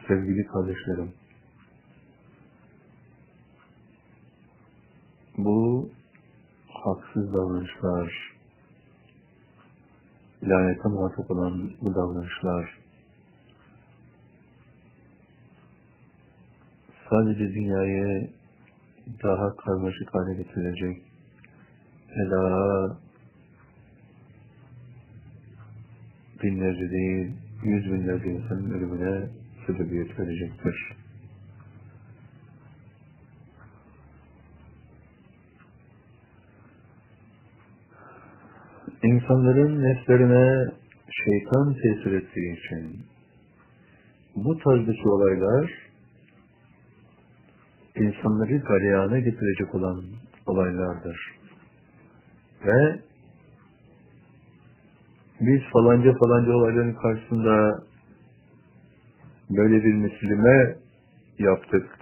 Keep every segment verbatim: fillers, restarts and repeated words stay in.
Sevgili kardeşlerim, bu haksız davranışlar, lanete muhatap olan bu davranışlar sadece dünyayı daha karmaşık hale getirecek ve daha binlerce değil, yüz binlerce insanın ölümüne sebebiyet verecektir. İnsanların nefslerine şeytan tesir ettiği için bu tarzdaki olaylar insanları galeyana getirecek olan olaylardır. Ve biz falanca falanca olayların karşısında böyle bir Müslüme yaptık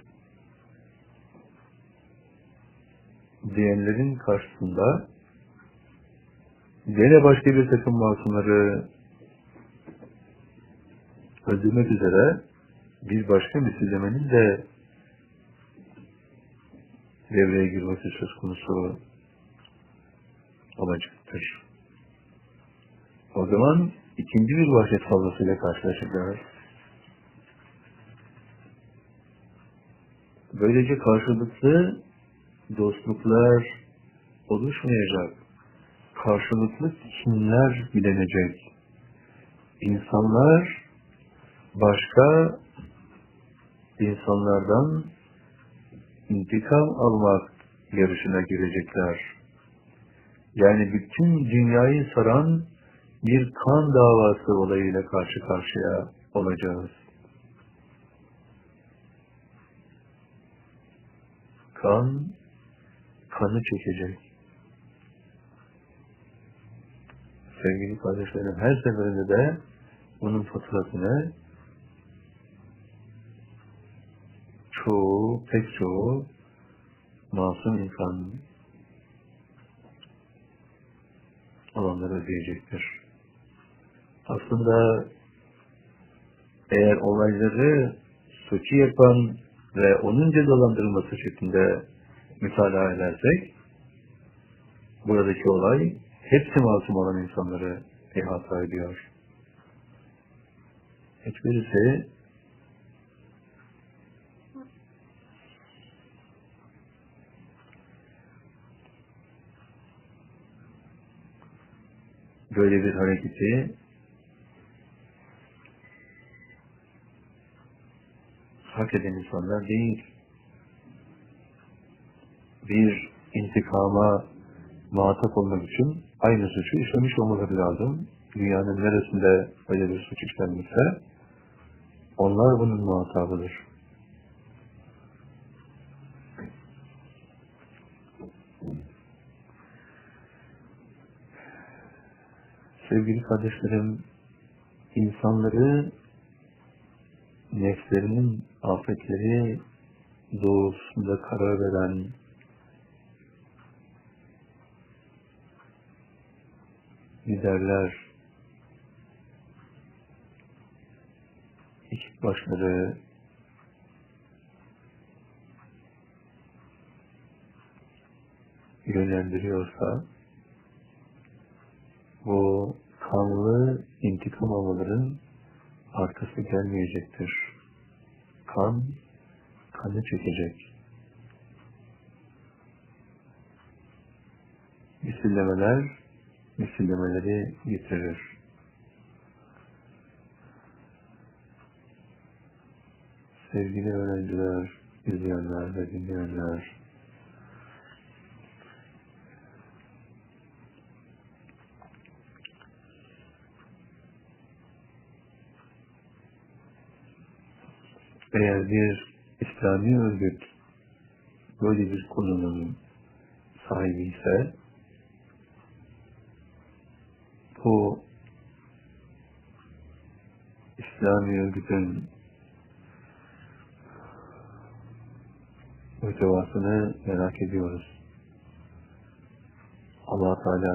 diyenlerin karşısında gene başka bir takım masumları öldürmek üzere bir başka Müslümenin de devreye girmesi söz konusu olacaktır. O zaman ikinci bir vahşet fazlasıyla karşılaşacağız. Böylece karşılıklı dostluklar oluşmayacak. Karşılıklı kinler bilinecek. İnsanlar başka insanlardan intikam almak yarışına girecekler. Yani bütün dünyayı saran bir kan davası olayıyla karşı karşıya olacağız. Kan, kanı çekecek. Sevgili kardeşlerim, her seferinde de bunun faturasını çoğu, pek çoğu masum insan olanları ödeyecektir. Aslında eğer olayları suçu yapan ve onun cezalandırılması şeklinde mütalaa edersek, buradaki olay hepsi masum olan insanları ihata ediyor. Hiçbirisi böyle bir hareketi hak eden insanlar değil. Bir intikama muhatap olmak için aynı suçu işlemiş olmaları lazım. Dünyanın neresinde öyle bir suç işlenmişse onlar bunun muhatabıdır. Sevgili kardeşlerim, insanları nefslerinin afetleri doğrultusunda karar veren liderler, ekip başları, yönlendiriyorsa bu kanlı intikam almaların arkası gelmeyecektir. Kan, kanı çekecek. Misillemeler, misillemeleri getirir. Sevgili öğrenciler, izleyenler ve dinleyenler, eğer bir İslami örgüt böyle bir konunun sahibi ise bu İslami örgütün muhtevasını merak ediyoruz. Allah Teala